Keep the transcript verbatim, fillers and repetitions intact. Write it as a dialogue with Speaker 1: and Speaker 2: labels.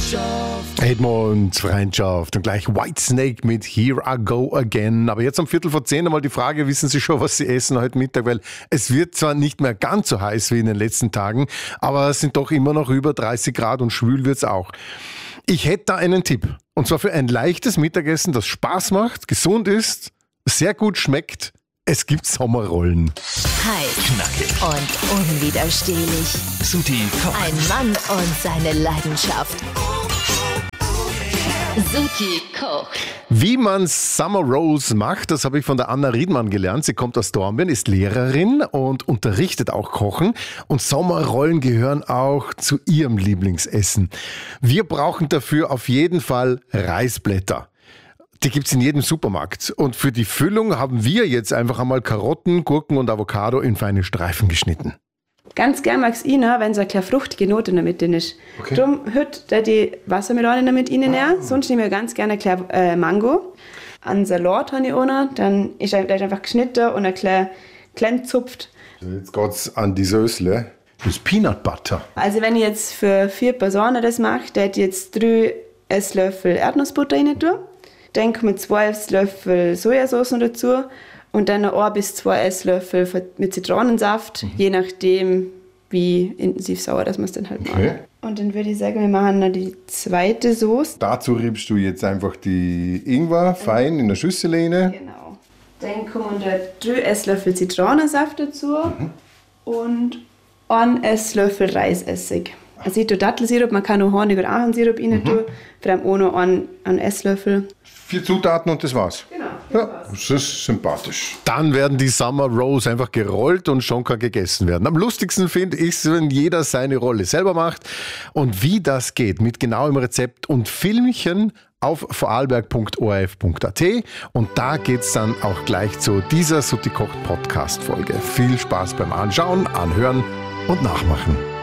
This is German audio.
Speaker 1: Edmunds Freundschaft und gleich Whitesnake mit Here I Go Again. Aber jetzt um Viertel vor zehn einmal die Frage, wissen Sie schon, was Sie essen heute Mittag? Weil es wird zwar nicht mehr ganz so heiß wie in den letzten Tagen, aber es sind doch immer noch über dreißig Grad und schwül wird's auch. Ich hätte da einen Tipp. Und zwar für ein leichtes Mittagessen, das Spaß macht, gesund ist, sehr gut schmeckt. Es gibt Sommerrollen.
Speaker 2: Heiß, knackig und unwiderstehlich.
Speaker 3: Suti kocht.
Speaker 2: Ein Mann und seine Leidenschaft. Suti kocht.
Speaker 1: Wie man Summer Rolls macht, das habe ich von der Anna Riedmann gelernt. Sie kommt aus Dornbirn, ist Lehrerin und unterrichtet auch Kochen. Und Sommerrollen gehören auch zu ihrem Lieblingsessen. Wir brauchen dafür auf jeden Fall Reisblätter. Die gibt's in jedem Supermarkt. Und für die Füllung haben wir jetzt einfach einmal Karotten, Gurken und Avocado in feine Streifen geschnitten.
Speaker 4: Ganz gern mag ich rein, wenn so eine kleine fruchtige Note in der Mitte ist.
Speaker 1: Okay.
Speaker 4: Darum heute die Wassermelone damit rein. Ah. Sonst nehme ich ganz gerne eine kleine äh, Mango. Einen Salat habe ich auch noch. Dann ist er einfach geschnitten und ein klein, klein zupft.
Speaker 1: Jetzt geht's an die Sösle. Das Peanut Butter.
Speaker 4: Also wenn ich jetzt für vier Personen das mache, dann hätte ich jetzt drei Esslöffel Erdnussbutter rein tun. Dann kommen zwei Esslöffel Sojasauce noch dazu und dann noch ein bis zwei Esslöffel mit Zitronensaft, mhm. je nachdem, wie intensiv sauer das man es dann halt
Speaker 1: okay.
Speaker 4: macht. Und dann würde ich sagen, wir machen noch die zweite Soße.
Speaker 1: Dazu riebst du jetzt einfach die Ingwer fein in der Schüssel rein.
Speaker 4: Genau. Dann kommen da drei Esslöffel Zitronensaft dazu mhm. und ein Esslöffel Reisessig. Also ich tue Dattelsirup, man kann noch Honig oder Ahornsirup rein tun, mhm. vor allem auch noch einen, einen Esslöffel.
Speaker 1: Vier Zutaten und das war's.
Speaker 4: Genau.
Speaker 1: Ja, das ist sympathisch. Dann werden die Summer Rolls einfach gerollt und schon kann gegessen werden. Am lustigsten finde ich es, wenn jeder seine Rolle selber macht. Und wie das geht, mit genauem Rezept und Filmchen auf vorarlberg punkt o r f punkt a t. Und da geht's dann auch gleich zu dieser Suti kocht Podcast-Folge. Viel Spaß beim Anschauen, Anhören und Nachmachen.